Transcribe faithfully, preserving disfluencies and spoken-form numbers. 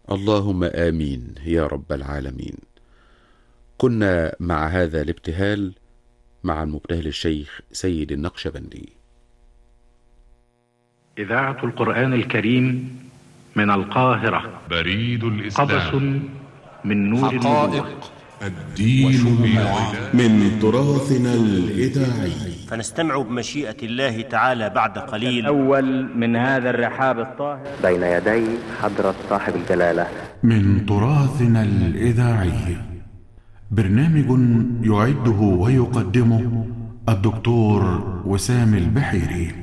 اللهم آمين يا رب العالمين. كنا مع هذا الابتهال مع المبتهل الشيخ سيد النقشبندي. إذاعة القرآن الكريم من القاهرة. بريد الإسلام. قبس من نور حقائق الدين المعاد من تراثنا الإذاعي. فنستمع بمشيئة الله تعالى بعد قليل أول من هذا الرحاب الطاهر بين يدي حضرة صاحب الجلالة من تراثنا الإذاعي، برنامج يعده ويقدمه الدكتور وسام البحيري.